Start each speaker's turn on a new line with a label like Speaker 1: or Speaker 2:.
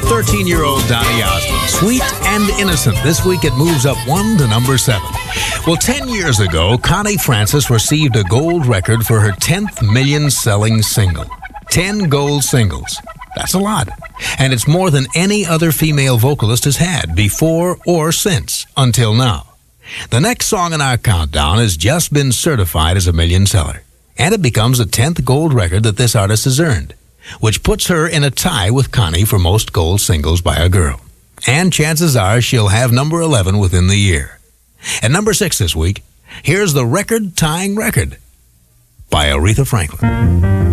Speaker 1: 13-year-old Donny Osmond, Sweet and Innocent. This week it moves up 1 to number 7. Well, 10 years ago, Connie Francis received a gold record for her 10th million-selling single. 10 gold singles. That's a lot. And it's more than any other female vocalist has had before or since, until now. The next song in our countdown has just been certified as a million seller, and it becomes the 10th gold record that this artist has earned, which puts her in a tie with Connie for most gold singles by a girl. And chances are she'll have number 11 within the year. At number 6 this week, here's the record-tying record by Aretha Franklin.